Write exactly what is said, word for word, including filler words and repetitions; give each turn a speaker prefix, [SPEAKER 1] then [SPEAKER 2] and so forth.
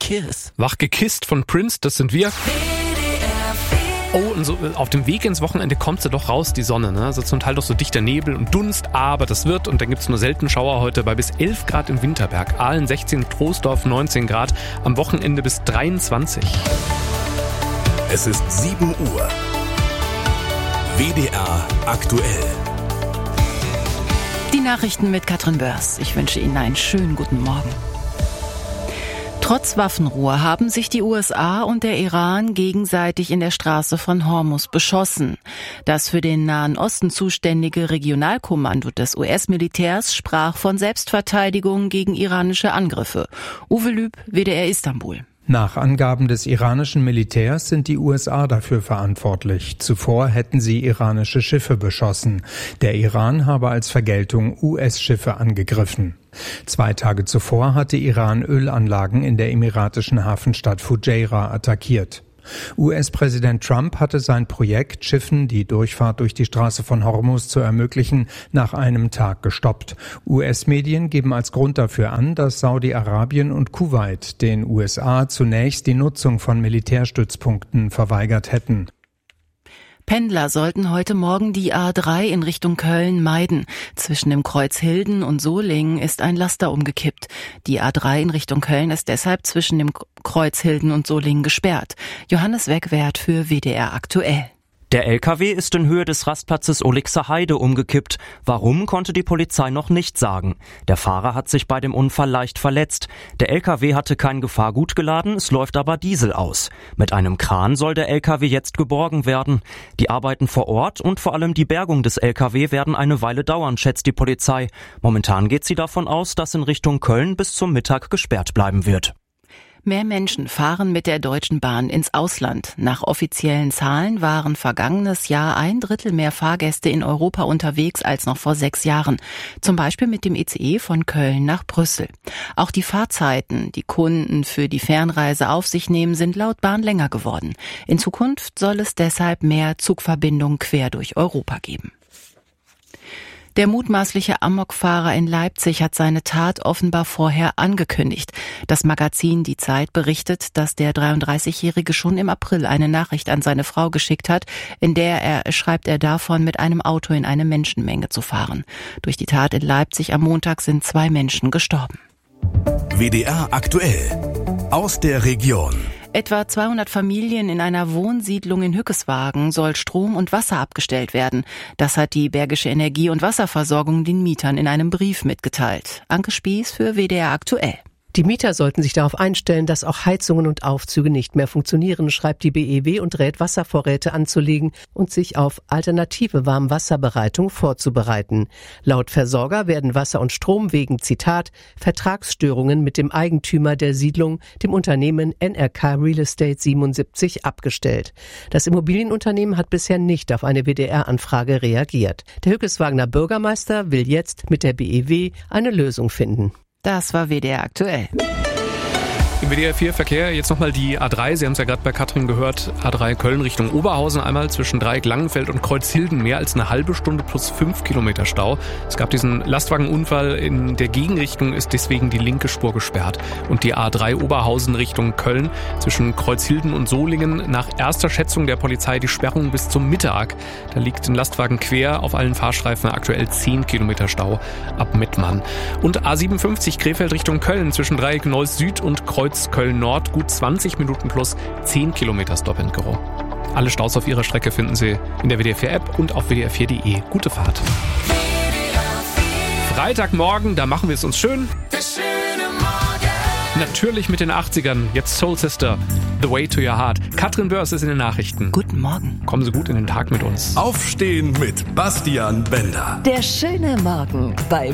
[SPEAKER 1] Kiss.
[SPEAKER 2] Wach gekisst von Prince, das sind wir. Oh, und so auf dem Weg ins Wochenende kommt sie doch raus, die Sonne. Ne? Also zum Teil doch so dichter Nebel und Dunst, aber das wird. Und dann gibt's nur selten Schauer heute bei bis elf Grad im Winterberg. Aalen sechzehn, Troisdorf neunzehn Grad, am Wochenende bis dreiundzwanzig.
[SPEAKER 3] Es ist sieben Uhr. W D R aktuell.
[SPEAKER 4] Die Nachrichten mit Katrin Börs. Ich wünsche Ihnen einen schönen guten Morgen. Trotz Waffenruhe haben sich die U S A und der Iran gegenseitig in der Straße von Hormuz beschossen. Das für den Nahen Osten zuständige Regionalkommando des U S-Militärs sprach von Selbstverteidigung gegen iranische Angriffe. Uwe Lüb, W D R Istanbul.
[SPEAKER 5] Nach Angaben des iranischen Militärs sind die U S A dafür verantwortlich. Zuvor hätten sie iranische Schiffe beschossen. Der Iran habe als Vergeltung U S-Schiffe angegriffen. Zwei Tage zuvor hatte Iran Ölanlagen in der emiratischen Hafenstadt Fujairah attackiert. U S-Präsident Trump hatte sein Projekt, Schiffen die Durchfahrt durch die Straße von Hormuz zu ermöglichen, nach einem Tag gestoppt. U S-Medien geben als Grund dafür an, dass Saudi-Arabien und Kuwait den U S A zunächst die Nutzung von Militärstützpunkten verweigert hätten.
[SPEAKER 4] Pendler sollten heute Morgen die A drei in Richtung Köln meiden. Zwischen dem Kreuz Hilden und Solingen ist ein Laster umgekippt. Die A drei in Richtung Köln ist deshalb zwischen dem Kreuz Hilden und Solingen gesperrt. Johannes Wegwert für W D R aktuell.
[SPEAKER 6] Der L K W ist in Höhe des Rastplatzes Olixer Heide umgekippt. Warum, konnte die Polizei noch nicht sagen. Der Fahrer hat sich bei dem Unfall leicht verletzt. Der L K W hatte kein Gefahrgut geladen, es läuft aber Diesel aus. Mit einem Kran soll der L K W jetzt geborgen werden. Die Arbeiten vor Ort und vor allem die Bergung des L K W werden eine Weile dauern, schätzt die Polizei. Momentan geht sie davon aus, dass in Richtung Köln bis zum Mittag gesperrt bleiben wird.
[SPEAKER 4] Mehr Menschen fahren mit der Deutschen Bahn ins Ausland. Nach offiziellen Zahlen waren vergangenes Jahr ein Drittel mehr Fahrgäste in Europa unterwegs als noch vor sechs Jahren. Zum Beispiel mit dem I C E von Köln nach Brüssel. Auch die Fahrzeiten, die Kunden für die Fernreise auf sich nehmen, sind laut Bahn länger geworden. In Zukunft soll es deshalb mehr Zugverbindungen quer durch Europa geben. Der mutmaßliche Amokfahrer in Leipzig hat seine Tat offenbar vorher angekündigt. Das Magazin Die Zeit berichtet, dass der dreiunddreißigjährige schon im April eine Nachricht an seine Frau geschickt hat, in der er schreibt er davon, mit einem Auto in eine Menschenmenge zu fahren. Durch die Tat in Leipzig am Montag sind zwei Menschen gestorben.
[SPEAKER 3] W D R aktuell. Aus der Region.
[SPEAKER 4] Etwa zweihundert Familien in einer Wohnsiedlung in Hückeswagen soll Strom und Wasser abgestellt werden. Das hat die Bergische Energie- und Wasserversorgung den Mietern in einem Brief mitgeteilt. Anke Spieß für W D R aktuell.
[SPEAKER 7] Die Mieter sollten sich darauf einstellen, dass auch Heizungen und Aufzüge nicht mehr funktionieren, schreibt die B E W und rät, Wasservorräte anzulegen und sich auf alternative Warmwasserbereitung vorzubereiten. Laut Versorger werden Wasser und Strom wegen, Zitat, Vertragsstörungen mit dem Eigentümer der Siedlung, dem Unternehmen N R K Real Estate siebenundsiebzig, abgestellt. Das Immobilienunternehmen hat bisher nicht auf eine W D R-Anfrage reagiert. Der Hückeswagener Bürgermeister will jetzt mit der B E W eine Lösung finden.
[SPEAKER 4] Das war W D R aktuell.
[SPEAKER 2] Im W D R vier Verkehr jetzt nochmal die A drei. Sie haben es ja gerade bei Katrin gehört. A drei Köln Richtung Oberhausen. Einmal zwischen Dreieck Langenfeld und Kreuzhilden mehr als eine halbe Stunde plus fünf Kilometer Stau. Es gab diesen Lastwagenunfall in der Gegenrichtung, ist deswegen die linke Spur gesperrt. Und die A drei Oberhausen Richtung Köln zwischen Kreuzhilden und Solingen. Nach erster Schätzung der Polizei die Sperrung bis zum Mittag. Da liegt ein Lastwagen quer auf allen Fahrstreifen, aktuell zehn Kilometer Stau ab Mettmann. Und A siebenundfünfzig Krefeld Richtung Köln zwischen Dreieck Neuss Süd und Kreuz Köln-Nord, gut zwanzig Minuten plus zehn Kilometer Stop and Go. Alle Staus auf ihrer Strecke finden Sie in der W D R vier App und auf W D R vier Punkt de. Gute Fahrt. Freitagmorgen, da machen wir es uns schön. Natürlich mit den achtzigern. Jetzt Soul Sister, The Way to Your Heart. Katrin Börs ist in den Nachrichten.
[SPEAKER 4] Guten Morgen.
[SPEAKER 2] Kommen Sie gut in den Tag mit uns.
[SPEAKER 3] Aufstehen mit Bastian Bender.
[SPEAKER 1] Der schöne Morgen bei